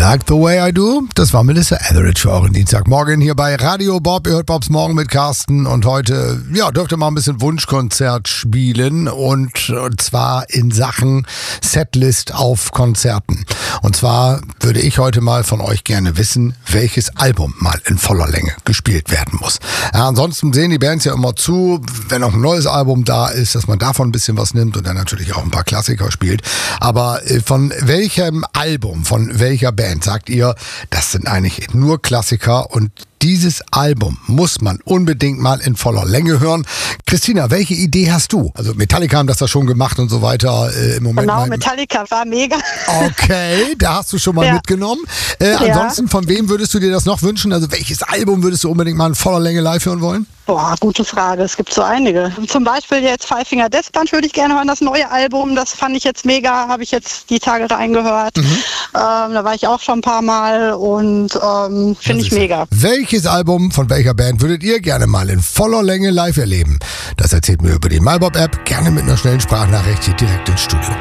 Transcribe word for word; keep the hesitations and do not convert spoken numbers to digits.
Like the Way I Do, das war Melissa Etheridge für euren Dienstagmorgen hier bei Radio Bob. Ihr hört Bobs Morgen mit Carsten und heute, ja, dürft ihr mal ein bisschen Wunschkonzert spielen und, und zwar in Sachen Setlist auf Konzerten. Und zwar würde ich heute mal von euch gerne wissen, welches Album mal in voller Länge gespielt werden muss. Ja, ansonsten sehen die Bands ja immer zu, wenn auch ein neues Album da ist, dass man davon ein bisschen was nimmt und dann natürlich auch ein paar Klassiker spielt. Aber von welchem Album, von welcher Band sagt ihr, das sind eigentlich nur Klassiker und dieses Album muss man unbedingt mal in voller Länge hören. Christina, welche Idee hast du? Also Metallica haben das da schon gemacht und so weiter. Äh, im Moment. Genau, Metallica war mega. Okay, da hast du schon mal ja. mitgenommen. Äh, ja. Ansonsten, von wem würdest du dir das noch wünschen? Also welches Album würdest du unbedingt mal in voller Länge live hören wollen? Boah, gute Frage. Es gibt so einige. Zum Beispiel jetzt Five Finger Death Punch würde ich gerne hören. Das neue Album, das fand ich jetzt mega. Habe ich jetzt die Tage reingehört. Mhm. Ähm, da war ich auch schon ein paar Mal und ähm, finde ich mega. Welches Album von welcher Band würdet ihr gerne mal in voller Länge live erleben? Das erzählt mir über die MyBob-App. Gerne mit einer schnellen Sprachnachricht hier direkt ins Studio.